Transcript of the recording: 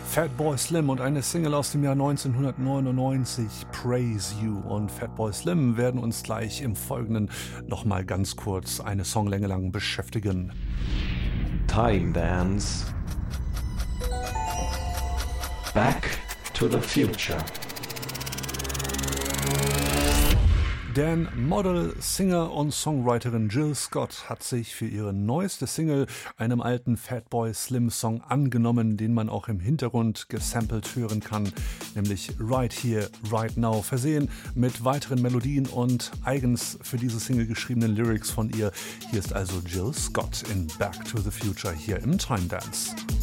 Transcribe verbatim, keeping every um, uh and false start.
Fatboy Slim und eine Single aus dem Jahr neunzehnhundertneunundneunzig, Praise You. Und Fatboy Slim werden uns gleich im Folgenden nochmal ganz kurz eine Songlänge lang beschäftigen. Time Dance. Back to the Future. Dan Model, Singer und Songwriterin Jill Scott hat sich für ihre neueste Single einem alten Fatboy Slim Song angenommen, den man auch im Hintergrund gesampelt hören kann, nämlich Right Here, Right Now, versehen mit weiteren Melodien und eigens für diese Single geschriebenen Lyrics von ihr. Hier ist also Jill Scott in Back to the Future hier im Time Dance.